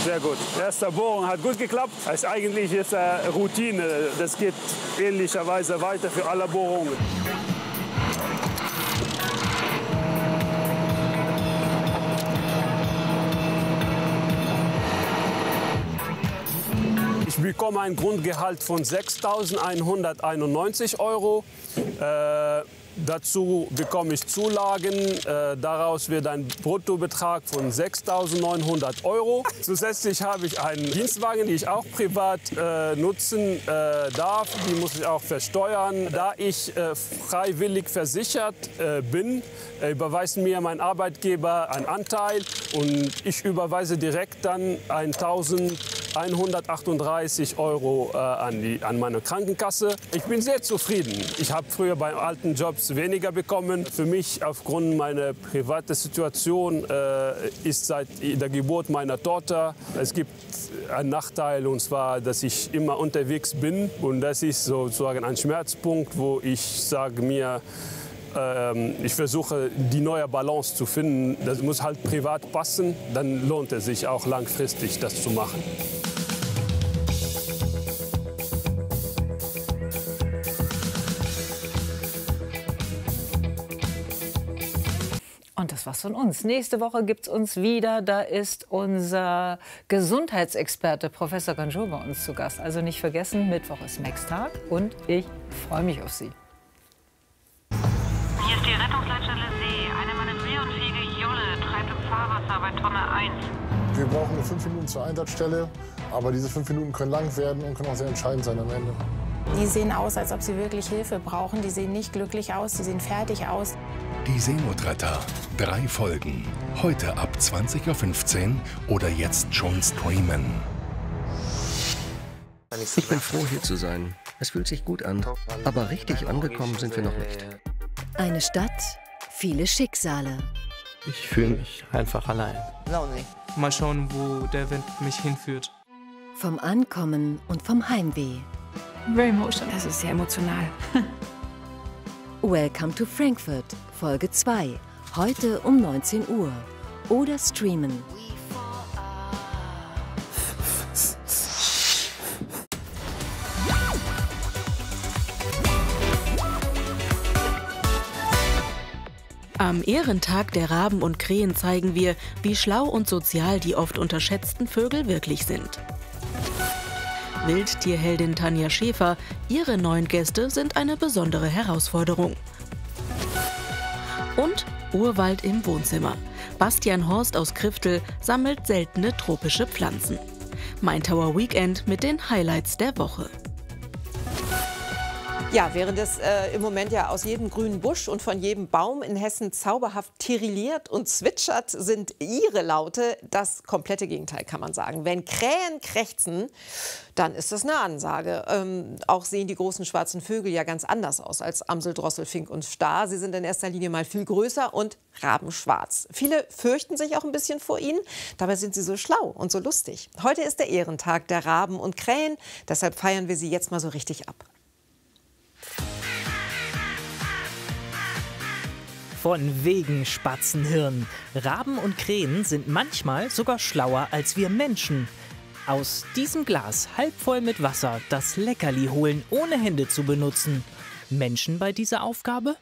Sehr gut. Erste Bohrung hat gut geklappt. Das ist eigentlich jetzt Routine. Das geht ähnlicherweise weiter für alle Bohrungen. Ich bekomme ein Grundgehalt von 6.191 €. Dazu bekomme ich Zulagen. Daraus wird ein Bruttobetrag von 6.900 €. Zusätzlich habe ich einen Dienstwagen, den ich auch privat nutzen darf. Die muss ich auch versteuern. Da ich freiwillig versichert bin, überweist mir mein Arbeitgeber einen Anteil und ich überweise direkt dann 1.138 € an meine Krankenkasse. Ich bin sehr zufrieden. Ich habe früher bei alten Jobs weniger bekommen. Für mich aufgrund meiner privaten Situation ist seit der Geburt meiner Tochter, es gibt einen Nachteil, und zwar, dass ich immer unterwegs bin. Und das ist sozusagen ein Schmerzpunkt, wo ich sage mir, ich versuche, die neue Balance zu finden. Das muss halt privat passen, dann lohnt es sich auch langfristig, das zu machen. Und das war's von uns. Nächste Woche gibt's uns wieder. Da ist unser Gesundheitsexperte Professor Ganjour bei uns zu Gast. Also nicht vergessen, Mittwoch ist Max-Tag und ich freue mich auf Sie. Hier ist die Rettungsleitstelle See. Eine manövrierunfähige Jolle treibt im Fahrwasser bei Tonne 1. Wir brauchen nur 5 Minuten zur Einsatzstelle. Aber diese 5 Minuten können lang werden und können auch sehr entscheidend sein am Ende. Die sehen aus, als ob sie wirklich Hilfe brauchen. Die sehen nicht glücklich aus, die sehen fertig aus. Die Seenotretter. 3 Folgen. Heute ab 20:15 Uhr oder jetzt schon streamen. Ich bin froh, hier zu sein. Es fühlt sich gut an. Aber richtig angekommen sind wir noch nicht. Eine Stadt, viele Schicksale. Ich fühle mich einfach allein. Mal schauen, wo der Wind mich hinführt. Vom Ankommen und vom Heimweh. Very emotional. Das ist sehr emotional. Welcome to Frankfurt, Folge 2. Heute um 19 Uhr. Oder streamen. Am Ehrentag der Raben und Krähen zeigen wir, wie schlau und sozial die oft unterschätzten Vögel wirklich sind. Wildtierheldin Tanja Schäfer, ihre 9 Gäste sind eine besondere Herausforderung. Und Urwald im Wohnzimmer. Bastian Horst aus Kriftel sammelt seltene tropische Pflanzen. Maintower Weekend mit den Highlights der Woche. Ja, während es im Moment ja aus jedem grünen Busch und von jedem Baum in Hessen zauberhaft tirilliert und zwitschert, sind ihre Laute das komplette Gegenteil, kann man sagen. Wenn Krähen krächzen, dann ist das eine Ansage. Auch sehen die großen schwarzen Vögel ja ganz anders aus als Amsel, Drossel, Fink und Star. Sie sind in erster Linie mal viel größer und rabenschwarz. Viele fürchten sich auch ein bisschen vor ihnen. Dabei sind sie so schlau und so lustig. Heute ist der Ehrentag der Raben und Krähen. Deshalb feiern wir sie jetzt mal so richtig ab. Von wegen Spatzenhirn. Raben und Krähen sind manchmal sogar schlauer als wir Menschen. Aus diesem Glas halb voll mit Wasser das Leckerli holen, ohne Hände zu benutzen. Menschen bei dieser Aufgabe?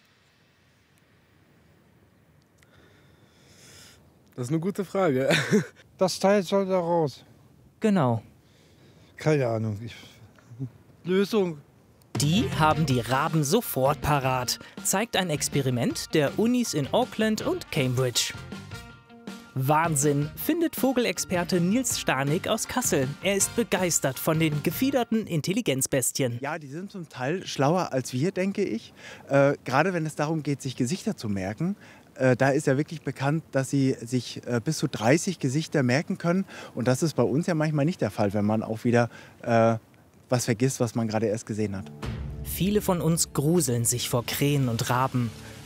Das ist eine gute Frage. Das Teil soll da raus. Genau. Keine Ahnung. Lösung. Die haben die Raben sofort parat, zeigt ein Experiment der Unis in Auckland und Cambridge. Wahnsinn, findet Vogelexperte Nils Stanig aus Kassel. Er ist begeistert von den gefiederten Intelligenzbestien. Ja, die sind zum Teil schlauer als wir, denke ich. Gerade wenn es darum geht, sich Gesichter zu merken. Da ist ja wirklich bekannt, dass sie sich bis zu 30 Gesichter merken können. Und das ist bei uns ja manchmal nicht der Fall, wenn man auch wieder was vergisst, was man gerade erst gesehen hat. Viele von uns gruseln sich vor Krähen und Raben.